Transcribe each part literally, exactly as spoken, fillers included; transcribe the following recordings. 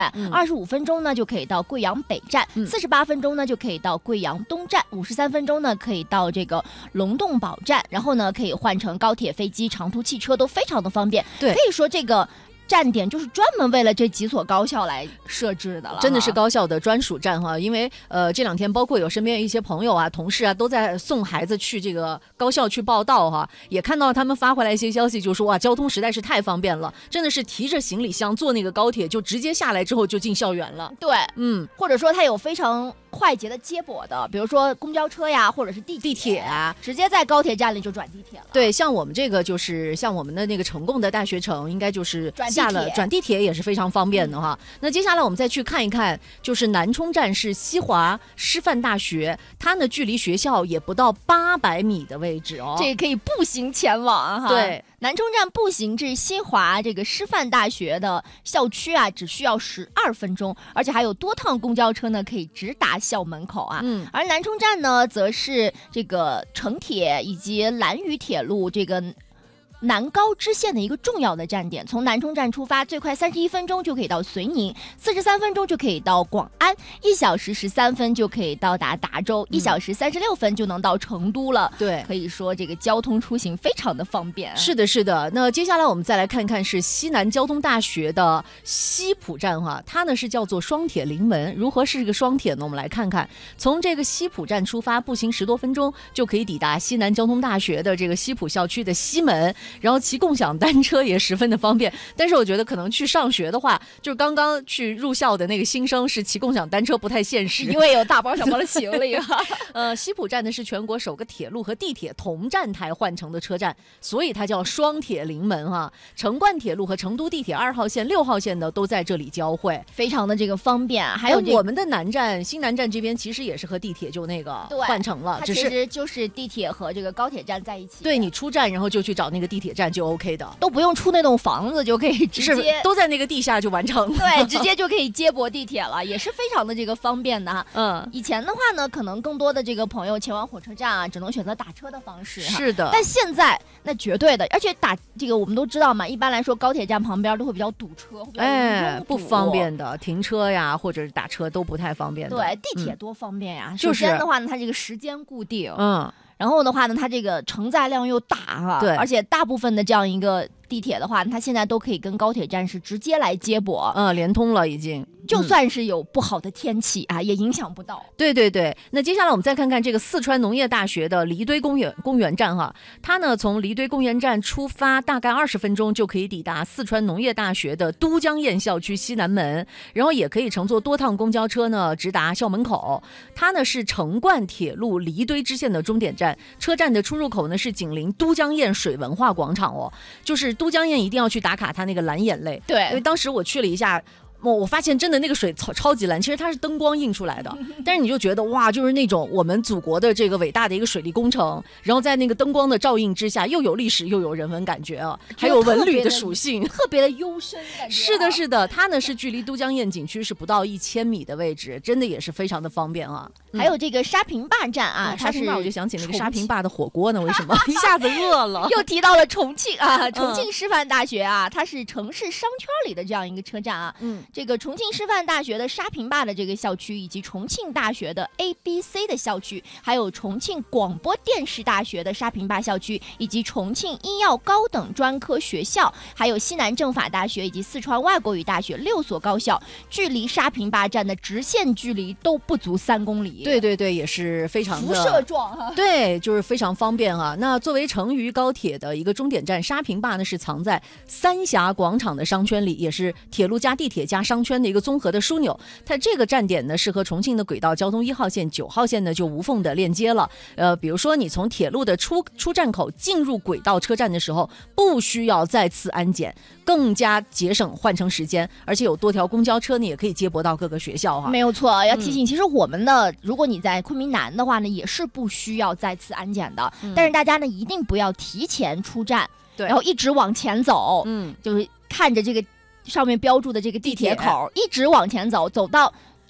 二十五分钟呢就可以到贵阳北站，四十八分钟呢就可以到贵阳东站，五十三分钟呢可以到这个龙洞堡站，然后呢可以换乘高铁、飞机、长途汽车都非常的方便。 对， 可以说这个站点就是专门为了这几所高校来设置的了， 真的是高校的专属站哈。因为呃这两天包括有身边一些朋友啊、同事啊都在送孩子去这个高校去报到哈，也看到他们发回来一些消息，就说哇，交通实在是太方便了，真的是提着行李箱坐那个高铁就直接下来之后就进校园了。 对， 嗯， 或者说它有非常快捷的接驳的，比如说公交车呀，或者是地地铁啊， 直接在高铁站里就转地铁了。 对，像我们这个就是像我们的那个成功的大学城，应该就是下了转地铁也是非常方便的哈。嗯、那接下来我们再去看一看，就是南充站是西华师范大学，它呢距离学校也不到八百米的位置哦， 这可以步行前往哈。 对。 南充站步行至西华这个师范大学的校区啊，只需要十二分钟，而且还有多趟公交车呢，可以直达校门口啊。 嗯， 而南充站呢，则是这个城铁以及兰渝铁路这个南高支线的一个重要的站点，从南充站出发，最快三十一分钟就可以到绥宁，四十三分钟就可以到广安，一小时十三分就可以到达达州，一、嗯、小时三十六分就能到成都了。 对， 可以说这个交通出行非常的方便。 是的，是的。那接下来我们再来看看是西南交通大学的西浦站哈，它呢是叫做双铁临门。如何是这个双铁呢？我们来看看，从这个西浦站出发，步行十多分钟就可以抵达西南交通大学的这个西浦校区的西门。然后骑共享单车也十分的方便，但是我觉得可能去上学的话，就是刚刚去入校的那个新生是骑共享单车不太现实， 因为有大包小包的行李啊。 呃，西浦站呢是全国首个铁路和地铁同站台换乘的车站，所以它叫双铁临门哈。成贯铁路和成都地铁二号线、六号线的都在这里交汇， 非常的这个方便。还有、这个、 我们的南站、新南站这边其实也是和地铁就那个换乘了， 它其实就是地铁和这个高铁站在一起。 对，你出站然后就去找那个地铁站就 OK 的， 都不用出那栋房子就可以直接都在那个地下就完成。 对，直接就可以接驳地铁了，也是非常的这个方便的哈。嗯，以前的话呢，可能更多的这个朋友前往火车站啊，只能选择打车的方式。 是的， 但现在那绝对的，而且打这个我们都知道嘛，一般来说高铁站旁边都会比较堵车， 哎，不方便的，停车呀或者是打车都不太方便的。 对，地铁多方便呀！ 嗯、 首先的话呢，它这个时间固定， 嗯。 然后的话呢，它这个承载量又大哈， 对， 而且大部分的这样一个地铁的话，它现在都可以跟高铁站是直接来接驳， 嗯，连通了已经。 就算是有不好的天气啊，嗯、也影响不到。 对对对，那接下来我们再看看这个四川农业大学的离堆公园公园站哈，它呢从离堆公园站出发，大概二十分钟就可以抵达四川农业大学的都江堰校区西南门，然后也可以乘坐多趟公交车呢直达校门口。它呢是成贯铁路离堆支线的终点站，车站的出入口呢是紧邻都江堰水文化广场哦，就是都江堰一定要去打卡它那个蓝眼泪。 对， 因为当时我去了一下。我我发现真的那个水超超级蓝，其实它是灯光映出来的，但是你就觉得哇，就是那种我们祖国的这个伟大的一个水利工程，然后在那个灯光的照映之下，又有历史又有人文感觉啊，还有文旅的属性， 特别的幽深感觉、啊。 是的，是的，它呢是距离都江堰景区是不到一千米的位置，真的也是非常的方便啊。 嗯、还有这个沙坪坝站啊， 沙坪坝我就想起那个沙坪坝的火锅呢，为什么一下子饿了？ 又提到了重庆啊，重庆师范大学啊，它是城市商圈里的这样一个车站啊，嗯。这个重庆师范大学的沙坪坝的这个校区，以及重庆大学的 A B C 的校区，还有重庆广播电视大学的沙坪坝校区，以及重庆医药高等专科学校，还有西南政法大学以及四川外国语大学六所高校，距离沙坪坝站的直线距离都不足三公里。 对对对，也是非常的辐射状哈。 对，就是非常方便啊。那作为成渝高铁的一个终点站，沙坪坝呢是藏在三峡广场的商圈里，也是铁路加地铁加商圈的一个综合的枢纽。它这个站点呢是和重庆的轨道交通一号线、九号线呢就无缝的链接了。呃，比如说你从铁路的出出站口进入轨道车站的时候，不需要再次安检，更加节省换乘时间，而且有多条公交车呢也可以接驳到各个学校哈。 没有错，要提醒，嗯、其实我们的如果你在昆明南的话呢，也是不需要再次安检的，嗯、但是大家呢一定不要提前出站， 对， 然后一直往前走，嗯，就是看着这个上面标注的这个地铁口，一直往前走，走到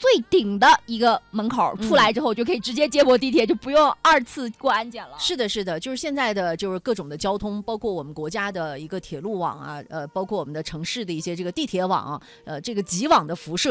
最顶的一个门口，出来之后就可以直接接驳地铁，就不用二次过安检了。 是的，是的，就是现在的就是各种的交通，包括我们国家的一个铁路网啊，呃，包括我们的城市的一些这个地铁网啊，呃，这个极网的辐射。